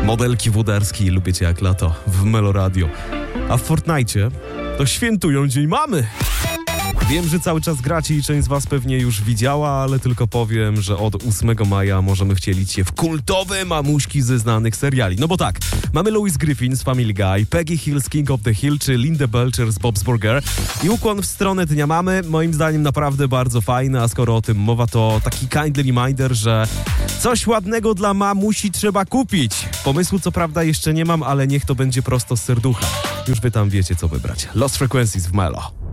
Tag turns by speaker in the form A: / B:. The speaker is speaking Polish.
A: Modelki Włodarskiej, lubię cię jak lato w Melo Radio. A w Fortnite to świętują Dzień Mamy. Wiem, że cały czas gracie i część z was pewnie już widziała, ale tylko powiem, że od 8 maja możemy wcielić się w kultowe mamuśki ze znanych seriali. No bo tak, mamy Louise Griffin z Family Guy, Peggy Hill z King of the Hill czy Linda Belcher z Bob's Burger. I ukłon w stronę Dnia Mamy, moim zdaniem naprawdę bardzo fajny, a skoro o tym mowa, to taki kindly reminder, że coś ładnego dla mamusi trzeba kupić. Pomysłu co prawda jeszcze nie mam, ale niech to będzie prosto z serducha. Już wy tam wiecie co wybrać. Lost Frequencies w Melo.